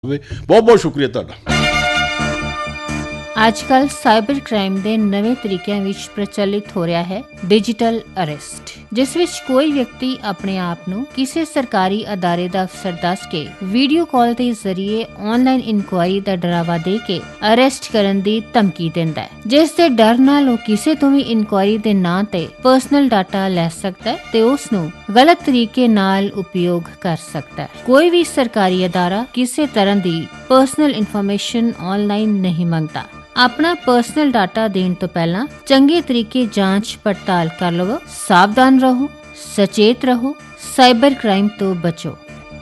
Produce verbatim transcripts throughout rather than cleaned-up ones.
ਬਹੁਤ ਬਹੁਤ ਸ਼ੁਕਰੀਆ ਤੁਹਾਡਾ। ਅੱਜ ਕੱਲ੍ਹ ਸਾਈਬਰ ਕ੍ਰਾਈਮ ਦੇ ਨਵੇਂ ਤਰੀਕਿਆਂ ਵਿੱਚ ਪ੍ਰਚਲਿਤ ਹੋ ਰਿਹਾ ਹੈ ਡਿਜੀਟਲ ਅਰੈਸਟ, ਜਿਸ ਵਿੱਚ ਕੋਈ ਵਿਅਕਤੀ ਆਪਣੇ ਆਪ ਨੂੰ ਕਿਸੇ ਸਰਕਾਰੀ ਅਦਾਰੇ ਦਾ ਅਫਸਰ ਦੱਸ ਕੇ ਵੀਡੀਓ ਕਾਲ ਦੇ ਜ਼ਰੀਏ ਆਨਲਾਈਨ ਇਨਕੁਆਇਰੀ ਦਾ ਡਰਾਵਾ ਦੇ ਕੇ ਅਰੈਸਟ ਕਰਨ ਦੀ ਧਮਕੀ ਦਿੰਦਾ ਹੈ, ਜਿਸ ਦੇ ਡਰ ਨਾਲ ਉਹ ਕਿਸੇ ਤੋਂ ਵੀ ਇਨਕੁਆਇਰੀ ਦੇ ਨਾਂ ਤੇ ਪਰਸਨਲ ਡਾਟਾ ਲੈ ਸਕਦਾ ਹੈ ਤੇ ਉਸ ਨੂੰ ਗਲਤ ਤਰੀਕੇ ਨਾਲ ਉਪਯੋਗ ਕਰ ਸਕਦਾ ਹੈ। ਕੋਈ ਵੀ ਸਰਕਾਰੀ ਅਦਾਰਾ ਕਿਸੇ ਤਰ੍ਹਾਂ ਦੀ ਪਰਸਨਲ ਇਨਫੋਰਮੇਸ਼ਨ ਆਨਲਾਈਨ ਨਹੀਂ ਮੰਗਦਾ। ਆਪਣਾ ਪਰਸਨਲ ਡਾਟਾ ਦੇਣ ਤੋਂ ਪਹਿਲਾਂ ਚੰਗੇ ਤਰੀਕੇ ਜਾਂਚ ਪੜਤਾਲ ਕਰ ਲਵੋ। ਸਾਵਧਾਨ ਰਹੋ, ਸਚੇਤ ਰਹੋ, ਸਾਈਬਰ ਕ੍ਰਾਈਮ ਤੋਂ ਬਚੋ।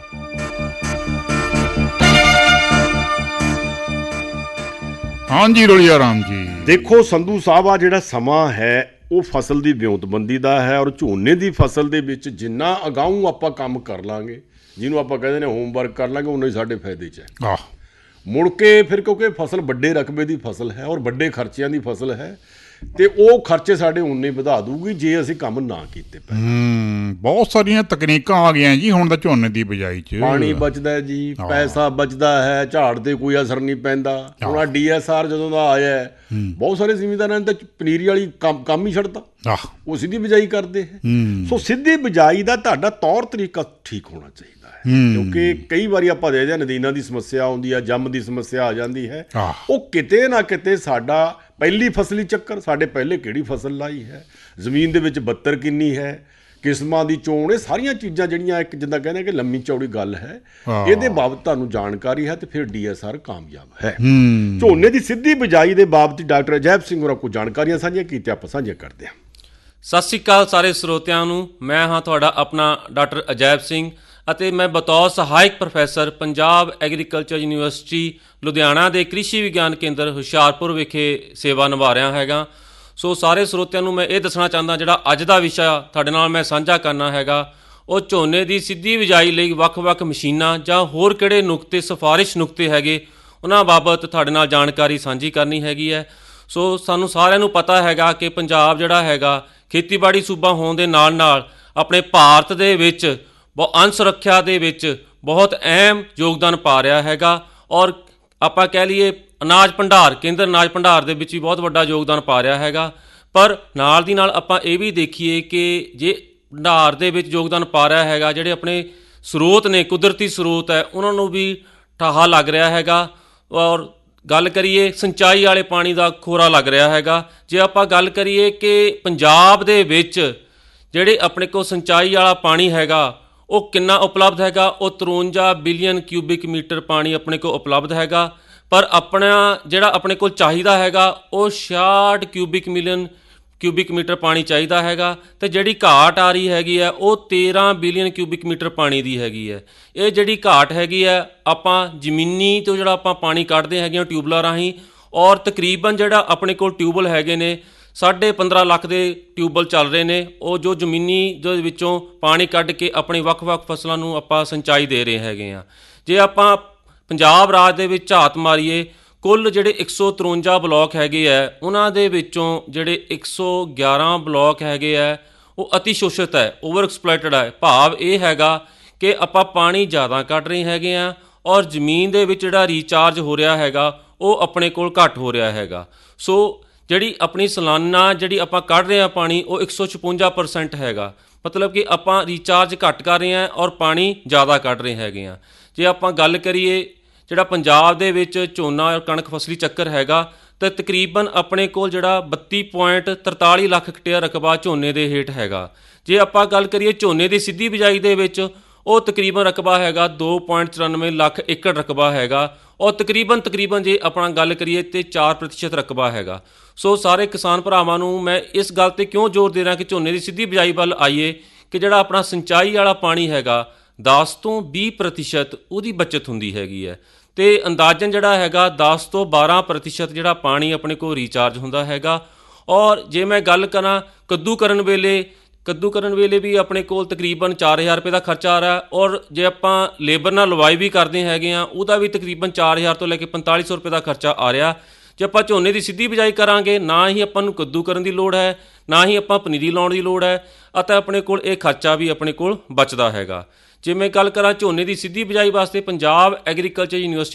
ਹਾਂਜੀ ਰੋਲੀਆ ਰਾਮ ਜੀ, ਦੇਖੋ ਸੰਧੂ ਸਾਹਿਬ, ਆ ਜਿਹੜਾ ਸਮਾਂ ਹੈ ਉਹ ਫਸਲ ਦੀ ਵਿਉਂਤਬੰਦੀ ਦਾ ਹੈ, ਔਰ ਝੋਨੇ ਦੀ ਫਸਲ ਦੇ ਵਿੱਚ ਜਿੰਨਾ ਅਗਾਊਂ ਆਪਾਂ ਕੰਮ ਕਰ ਲਾਂਗੇ, ਜਿਹਨੂੰ ਆਪਾਂ ਕਹਿੰਦੇ ਨੇ ਹੋਮਵਰਕ ਕਰ ਲਾਂਗੇ, ਉਨਾ ਹੀ ਸਾਡੇ ਫਾਇਦੇ 'ਚ ਹੈ। ਆਹ ਮੁੜ ਕੇ ਫਿਰ ਕਿਉਂਕਿ ਫਸਲ ਵੱਡੇ ਰਕਬੇ ਦੀ ਫਸਲ ਹੈ ਔਰ ਵੱਡੇ ਖਰਚਿਆਂ ਦੀ ਫਸਲ ਹੈ, ਤੇ ਉਹ ਖਰਚੇ ਸਾਡੇ ਉਨੇ ਵਧਾ ਦੂਗੀ ਜੇ ਅਸੀਂ ਕੰਮ ਨਾ ਕੀਤੇ ਪਏ। ਹੂੰ ਬਹੁਤ ਸਾਰੀਆਂ ਤਕਨੀਕਾਂ ਆ ਗਈਆਂ ਜੀ ਹੁਣ ਤਾਂ ਝੋਨੇ ਦੀ ਬਿਜਾਈ 'ਚ। ਪਾਣੀ ਬਚਦਾ ਹੈ ਜੀ, ਪੈਸਾ ਬਚਦਾ ਹੈ, ਝਾੜ ਤੇ ਕੋਈ ਅਸਰ ਨਹੀਂ ਪੈਂਦਾ। ਹੁਣ ਆ ਡੀ ਐਸ ਆਰ ਜਦੋਂ ਦਾ ਆਇਆ ਹੈ, ਬਹੁਤ ਸਾਰੇ ਜ਼ਿਮੀਂਦਾਰਾਂ ਨੇ ਤਾਂ ਪਨੀਰੀ ਵਾਲੀ ਕੰਮ ਕੰਮ ਹੀ ਛੱਡਤਾ, ਉਹ ਸਿੱਧੀ ਬਿਜਾਈ ਕਰਦੇ ਹੈ। ਸੋ ਸਿੱਧੀ ਬਿਜਾਈ ਦਾ ਤੁਹਾਡਾ ਤੌਰ ਤਰੀਕਾ ਠੀਕ ਹੋਣਾ ਚਾਹੀਦਾ, ਕਿਉਂਕਿ ਕਈ ਵਾਰੀ ਆਪਾਂ ਦੇਖਦੇ ਹਾਂ ਨਦੀਨਾਂ ਦੀ ਸਮੱਸਿਆ ਆਉਂਦੀ ਹੈ, ਜੰਮ ਦੀ ਸਮੱਸਿਆ ਆ ਜਾਂਦੀ ਹੈ। ਉਹ ਕਿਤੇ ਨਾ ਕਿਤੇ ਸਾਡਾ ਪਹਿਲੀ ਫਸਲੀ ਚੱਕਰ, ਸਾਡੇ ਪਹਿਲੇ ਕਿਹੜੀ ਫਸਲ ਲਾਈ ਹੈ, ਜ਼ਮੀਨ ਦੇ ਵਿੱਚ ਬੱਤਰ ਕਿੰਨੀ ਹੈ, ਕਿਸਮਾਂ ਦੀ ਚੋਣ, ਇਹ ਸਾਰੀਆਂ ਚੀਜ਼ਾਂ ਜਿਹੜੀਆਂ ਇੱਕ ਜਿੱਦਾਂ ਕਹਿੰਦੇ ਕਿ ਲੰਮੀ ਚੌੜੀ ਗੱਲ ਹੈ, ਇਹਦੇ ਬਾਬਤ ਤੁਹਾਨੂੰ ਜਾਣਕਾਰੀ ਹੈ ਤੇ ਫਿਰ ਡੀ ਐਸ ਆਰ ਕਾਮਯਾਬ ਹੈ। ਝੋਨੇ ਦੀ ਸਿੱਧੀ ਬਿਜਾਈ ਦੇ ਬਾਬਤ ਡਾਕਟਰ ਅਜੈਬ ਸਿੰਘ ਹੋਰਾਂ ਕੋਲ ਜਾਣਕਾਰੀਆਂ ਸਾਂਝੀਆਂ ਕੀਤੀਆਂ, ਆਪਾਂ ਸਾਂਝੀਆਂ ਕਰਦੇ ਹਾਂ। ਸਤਿ ਸ਼੍ਰੀ ਅਕਾਲ ਸਾਰੇ ਸਰੋਤਿਆਂ ਨੂੰ। ਮੈਂ ਹਾਂ ਤੁਹਾਡਾ ਆਪਣਾ ਡਾਕਟਰ ਅਜੈਬ ਸਿੰਘ ਅਤੇ ਮੈਂ ਬਤੌਰ ਸਹਾਇਕ professor Punjab agriculture university Ludhiana ਦੇ ਕ੍ਰਿਸ਼ੀ ਵਿਗਿਆਨ ਕੇਂਦਰ ਹੁਸ਼ਿਆਰਪੁਰ ਵਿਖੇ ਸੇਵਾ ਨਿਭਾ ਰਿਹਾ ਹੈਗਾ। ਸੋ ਸਾਰੇ ਸਰੋਤਿਆਂ ਨੂੰ ਮੈਂ ਇਹ ਦੱਸਣਾ ਚਾਹੁੰਦਾ, ਜਿਹੜਾ ਅੱਜ ਦਾ ਵਿਸ਼ਾ ਤੁਹਾਡੇ ਨਾਲ ਮੈਂ ਸਾਂਝਾ ਕਰਨਾ ਹੈਗਾ, ਉਹ ਝੋਨੇ ਦੀ ਸਿੱਧੀ ਬਿਜਾਈ ਲਈ ਵੱਖ-ਵੱਖ ਮਸ਼ੀਨਾਂ ਜਾਂ ਹੋਰ ਕਿਹੜੇ ਨੁਕਤੇ, ਸਿਫਾਰਿਸ਼ ਨੁਕਤੇ ਹੈਗੇ, ਉਹਨਾਂ ਬਾਬਤ ਤੁਹਾਡੇ ਨਾਲ ਜਾਣਕਾਰੀ ਸਾਂਝੀ ਕਰਨੀ ਹੈਗੀ ਹੈ। ਸੋ ਸਾਨੂੰ ਸਾਰਿਆਂ ਨੂੰ ਪਤਾ ਹੈਗਾ ਕਿ ਪੰਜਾਬ ਜਿਹੜਾ ਹੈਗਾ ਖੇਤੀਬਾੜੀ ਸੂਬਾ ਹੋਣ ਦੇ ਨਾਲ ਨਾਲ ਆਪਣੇ ਭਾਰਤ ਦੇ ਵਿੱਚ ਬਹੁ ਅੰਨ ਸੁਰੱਖਿਆ ਦੇ ਵਿੱਚ ਬਹੁਤ ਅਹਿਮ ਯੋਗਦਾਨ ਪਾ ਰਿਹਾ ਹੈਗਾ, ਔਰ ਆਪਾਂ ਕਹਿ ਲਈਏ ਅਨਾਜ ਭੰਡਾਰ, ਕੇਂਦਰ ਅਨਾਜ ਭੰਡਾਰ ਦੇ ਵਿੱਚ ਵੀ ਬਹੁਤ ਵੱਡਾ ਯੋਗਦਾਨ ਪਾ ਰਿਹਾ ਹੈਗਾ। ਪਰ ਨਾਲ ਦੀ ਨਾਲ ਆਪਾਂ ਇਹ ਵੀ ਦੇਖੀਏ ਕਿ ਜੇ ਭੰਡਾਰ ਦੇ ਵਿੱਚ ਯੋਗਦਾਨ ਪਾ ਰਿਹਾ ਹੈਗਾ, ਜਿਹੜੇ ਆਪਣੇ ਸਰੋਤ ਨੇ, ਕੁਦਰਤੀ ਸਰੋਤ ਹੈ, ਉਹਨਾਂ ਨੂੰ ਵੀ ਠਾਹਾ ਲੱਗ ਰਿਹਾ ਹੈਗਾ। ਔਰ ਗੱਲ ਕਰੀਏ ਸਿੰਚਾਈ ਵਾਲੇ ਪਾਣੀ ਦਾ ਖੋਰਾ ਲੱਗ ਰਿਹਾ ਹੈਗਾ। ਜੇ ਆਪਾਂ ਗੱਲ ਕਰੀਏ ਕਿ ਪੰਜਾਬ ਦੇ ਵਿੱਚ ਜਿਹੜੇ ਆਪਣੇ ਕੋਲ ਸਿੰਚਾਈ ਵਾਲਾ ਪਾਣੀ ਹੈਗਾ ਉਹ ਕਿੰਨਾ ਉਪਲਬਧ ਹੈਗਾ, ਉਹ ਤਰਵੰਜਾ ਬਿਲੀਅਨ ਕਿਊਬਿਕ ਮੀਟਰ ਪਾਣੀ ਆਪਣੇ ਕੋਲ ਉਪਲਬਧ ਹੈਗਾ। ਪਰ ਆਪਣਾ ਜਿਹੜਾ ਆਪਣੇ ਕੋਲ ਚਾਹੀਦਾ ਹੈਗਾ ਉਹ ਛਿਆਹਠ ਕਿਊਬਿਕ ਮਿਲੀਅਨ ਕਿਊਬਿਕ ਮੀਟਰ ਪਾਣੀ ਚਾਹੀਦਾ ਹੈਗਾ, ਅਤੇ ਜਿਹੜੀ ਘਾਟ ਆ ਰਹੀ ਹੈਗੀ ਹੈ ਉਹ ਤੇਰ੍ਹਾਂ ਬਿਲੀਅਨ ਕਿਊਬਿਕ ਮੀਟਰ ਪਾਣੀ ਦੀ ਹੈਗੀ ਹੈ। ਇਹ ਜਿਹੜੀ ਘਾਟ ਹੈਗੀ ਹੈ, ਆਪਾਂ ਜ਼ਮੀਨੀ ਤੋਂ ਜਿਹੜਾ ਆਪਾਂ ਪਾਣੀ ਕੱਢਦੇ ਹੈਗੇ ਹਾਂ ਟਿਊਬਲਾਂ ਰਾਹੀਂ, ਔਰ ਤਕਰੀਬਨ ਜਿਹੜਾ ਆਪਣੇ ਕੋਲ ਟਿਊਬਲ ਹੈਗੇ ਨੇ ਸਾਢੇ ਪੰਦਰਾਂ ਲੱਖ ਦੇ ਟਿਊਬਲ ਚੱਲ ਰਹੇ ਨੇ, ਉਹ ਜੋ ਜ਼ਮੀਨੀ ਦੇ ਵਿੱਚੋਂ ਪਾਣੀ ਕੱਢ ਕੇ ਆਪਣੀ ਵੱਖ-ਵੱਖ ਫਸਲਾਂ ਨੂੰ ਆਪਾਂ ਸਿੰਚਾਈ ਦੇ ਰਹੇ ਹੈਗੇ ਹਾਂ। ਜੇ ਆਪਾਂ ਪੰਜਾਬ ਰਾਜ ਦੇ ਵਿੱਚ ਝਾਤ ਮਾਰੀਏ, ਕੁੱਲ ਜਿਹੜੇ ਇੱਕ ਸੌ ਤਰਵੰਜਾ ਬਲੋਕ ਹੈਗੇ ਹੈ, ਉਹਨਾਂ ਦੇ ਵਿੱਚੋਂ ਜਿਹੜੇ ਇੱਕ ਸੌ ਗਿਆਰਾਂ ਬਲੋਕ ਹੈਗੇ ਹੈ ਉਹ ਅਤੀ ਸ਼ੋਸ਼ਿਤ ਹੈ, ਓਵਰ ਐਕਸਪਲੋਇਟਡ ਹੈ। ਭਾਵ ਇਹ ਹੈਗਾ ਕਿ ਆਪਾਂ ਪਾਣੀ ਜ਼ਿਆਦਾ ਕੱਢ ਰਹੇ ਹੈਗੇ ਹਾਂ, ਔਰ ਜ਼ਮੀਨ ਦੇ ਵਿੱਚ ਜਿਹੜਾ ਰੀਚਾਰਜ ਹੋ ਰਿਹਾ ਹੈਗਾ ਉਹ ਆਪਣੇ ਕੋਲ ਘੱਟ ਹੋ ਰਿਹਾ ਹੈਗਾ। ਸੋ ਜਿਹੜੀ ਆਪਣੀ ਸਾਲਾਨਾ ਜਿਹੜੀ ਆਪਾਂ ਕੱਢ ਰਹੇ ਹਾਂ ਪਾਣੀ, ਉਹ ਇੱਕ ਸੌ ਛਪੰਜਾ ਪਰਸੈਂਟ ਹੈਗਾ, ਮਤਲਬ ਕਿ ਆਪਾਂ ਰੀਚਾਰਜ ਘੱਟ ਕਰ ਰਹੇ ਹਾਂ ਔਰ ਪਾਣੀ ਜ਼ਿਆਦਾ ਕੱਢ ਰਹੇ ਹੈਗੇ ਹਾਂ। ਜੇ ਆਪਾਂ ਗੱਲ ਕਰੀਏ ਜਿਹੜਾ ਪੰਜਾਬ ਦੇ ਵਿੱਚ ਝੋਨਾ ਔਰ ਕਣਕ ਫਸਲੀ ਚੱਕਰ ਹੈਗਾ, ਤਾਂ ਤਕਰੀਬਨ ਆਪਣੇ ਕੋਲ ਜਿਹੜਾ ਬੱਤੀ ਪੁਆਇੰਟ ਤਰਤਾਲੀ ਲੱਖ ਹੈਕਟੇਅਰ ਰਕਬਾ ਝੋਨੇ ਦੇ ਹੇਠ ਹੈਗਾ। ਜੇ ਆਪਾਂ ਗੱਲ ਕਰੀਏ ਝੋਨੇ ਦੀ ਸਿੱਧੀ ਬਿਜਾਈ ਦੇ ਵਿੱਚ, ਉਹ ਤਕਰੀਬਨ ਰਕਬਾ ਹੈਗਾ ਦੋ ਪੁਆਇੰਟ ਚੁਰਾਨਵੇਂ ਲੱਖ ਏਕੜ ਰਕਬਾ ਹੈਗਾ, ਔਰ ਤਕਰੀਬਨ ਤਕਰੀਬਨ ਜੇ ਆਪਣਾ ਗੱਲ ਕਰੀਏ ਤਾਂ ਚਾਰ ਪ੍ਰਤੀਸ਼ਤ ਰਕਬਾ ਹੈਗਾ। ਸੋ ਸਾਰੇ ਕਿਸਾਨ ਭਰਾਵਾਂ ਨੂੰ ਮੈਂ ਇਸ ਗੱਲ 'ਤੇ ਕਿਉਂ ਜ਼ੋਰ ਦੇ ਰਿਹਾ ਕਿ ਝੋਨੇ ਦੀ ਸਿੱਧੀ ਬਿਜਾਈ ਵੱਲ ਆਈਏ ਕਿ ਜਿਹੜਾ ਆਪਣਾ ਸਿੰਚਾਈ ਵਾਲਾ ਪਾਣੀ ਹੈਗਾ ਦਸ ਤੋਂ ਵੀਹ ਪ੍ਰਤੀਸ਼ਤ ਉਹਦੀ ਬੱਚਤ ਹੁੰਦੀ ਹੈਗੀ ਹੈ, ਅਤੇ ਅੰਦਾਜ਼ਨ ਜਿਹੜਾ ਹੈਗਾ ਦਸ ਤੋਂ ਬਾਰ੍ਹਾਂ ਪ੍ਰਤੀਸ਼ਤ ਜਿਹੜਾ ਪਾਣੀ ਆਪਣੇ ਕੋਲ ਰੀਚਾਰਜ ਹੁੰਦਾ ਹੈਗਾ। ਔਰ ਜੇ ਮੈਂ ਗੱਲ ਕਰਾਂ ਕੱਦੂ ਕਰਨ ਵੇਲੇ, ਕੱਦੂ ਕਰਨ ਵੇਲੇ ਵੀ ਆਪਣੇ ਕੋਲ ਤਕਰੀਬਨ ਚਾਰ ਹਜ਼ਾਰ ਰੁਪਏ ਦਾ ਖਰਚਾ ਆ ਰਿਹਾ, ਔਰ ਜੇ ਆਪਾਂ ਲੇਬਰ ਨਾਲ ਲਵਾਈ ਵੀ ਕਰਦੇ ਹੈਗੇ ਹਾਂ ਉਹਦਾ ਵੀ ਤਕਰੀਬਨ ਚਾਰ ਹਜ਼ਾਰ ਤੋਂ ਲੈ ਕੇ ਪੰਤਾਲੀ ਸੌ ਰੁਪਏ ਦਾ ਖਰਚਾ ਆ ਰਿਹਾ। ਜੇ ਆਪਾਂ ਝੋਨੇ ਦੀ ਸਿੱਧੀ ਬਿਜਾਈ ਕਰਾਂਗੇ, ਨਾ ਹੀ ਆਪਾਂ ਨੂੰ ਕੱਦੂ ਕਰਨ ਦੀ ਲੋੜ ਹੈ, ਨਾ ਹੀ ਆਪਾਂ ਪਨੀਰੀ ਲਾਉਣ ਦੀ ਲੋੜ ਹੈ, ਅਤੇ ਆਪਣੇ ਕੋਲ ਇਹ ਖਰਚਾ ਵੀ ਆਪਣੇ ਕੋਲ ਬਚਦਾ ਹੈਗਾ। ਜੇ ਮੈਂ ਗੱਲ ਕਰਾਂ ਝੋਨੇ ਦੀ ਸਿੱਧੀ ਬਿਜਾਈ ਵਾਸਤੇ ਪੰਜਾਬ ਐਗਰੀਕਲਚਰ ਯੂਨੀਵਰਸਿਟੀ